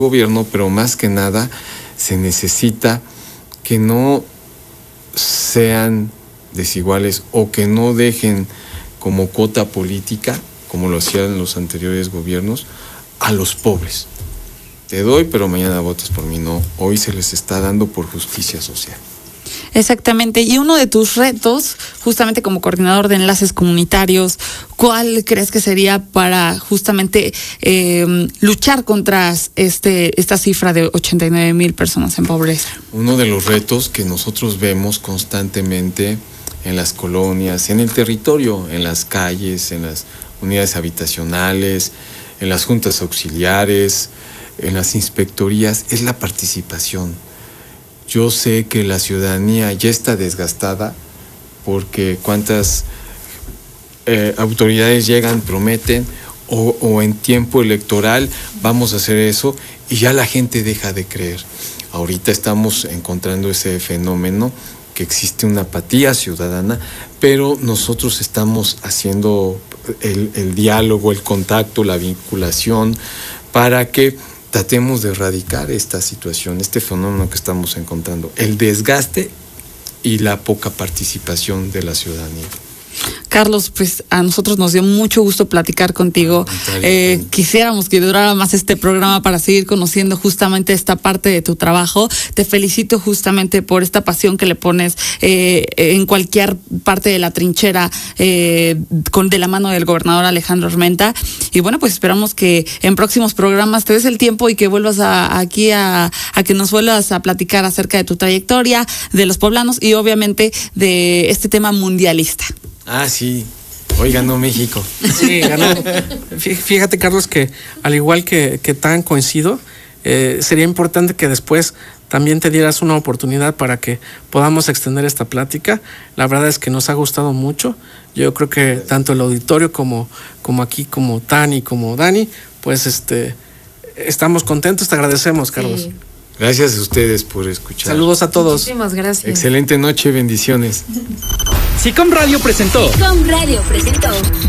gobierno, pero más que nada se necesita que no sean desiguales o que no dejen como cuota política, como lo hacían los anteriores gobiernos, a los pobres. Te doy, pero mañana votas por mí. No, hoy se les está dando por justicia social. Exactamente, y uno de tus retos, justamente como coordinador de enlaces comunitarios, ¿cuál crees que sería para justamente luchar contra esta cifra de 89,000 personas en pobreza? Uno de los retos que nosotros vemos constantemente en las colonias, en el territorio, en las calles, en las unidades habitacionales, en las juntas auxiliares, en las inspectorías, es la participación. Yo sé que la ciudadanía ya está desgastada porque cuántas autoridades llegan, prometen o en tiempo electoral vamos a hacer eso y ya la gente deja de creer. Ahorita estamos encontrando ese fenómeno que existe una apatía ciudadana, pero nosotros estamos haciendo el diálogo, el contacto, la vinculación para que tratemos de erradicar esta situación, este fenómeno que estamos encontrando, el desgaste y la poca participación de la ciudadanía. Carlos, pues a nosotros nos dio mucho gusto platicar contigo. Quisiéramos que durara más este programa para seguir conociendo justamente esta parte de tu trabajo. Te felicito justamente por esta pasión que le pones en cualquier parte de la trinchera de la mano del gobernador Alejandro Armenta. Y bueno, pues esperamos que en próximos programas te des el tiempo y que vuelvas a que nos vuelvas a platicar acerca de tu trayectoria, de los poblanos y obviamente de este tema mundialista. Ah, sí. Hoy ganó México. Sí, ganó. Fíjate, Carlos, que al igual que tan coincido, sería importante que después también te dieras una oportunidad para que podamos extender esta plática. La verdad es que nos ha gustado mucho. Yo creo que tanto el auditorio como aquí, como Tani, como Dani, pues estamos contentos. Te agradecemos, Carlos. Sí. Gracias a ustedes por escuchar. Saludos a todos. Muchísimas gracias. Excelente noche, bendiciones. SICOM Radio presentó.